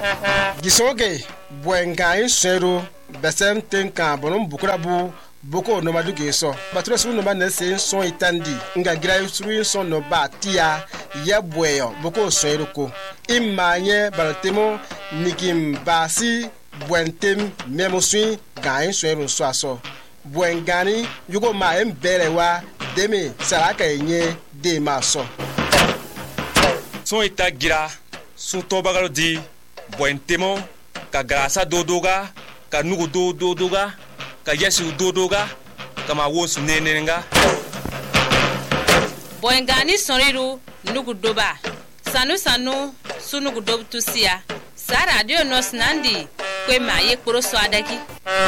Gisoge buengai sero besem tenka bonum bukrabu boko no maduge so batro su no man se so itandi nga gira suru so no batia ya bueyo boko sero ko imanye baltemo nikim basi buentem memosui gain sero so aso buengani yugo ma embelewa demi saraka enye de maso so ita gira su to bagalo di buentemo ka grasa dodoga ka nugu dodoga ka yesu dodoga kama wosu nenenga buengani soniru nugu doba sanu sunugu dobtusia sa radio nos nandi kwe ma ye kporo so adaki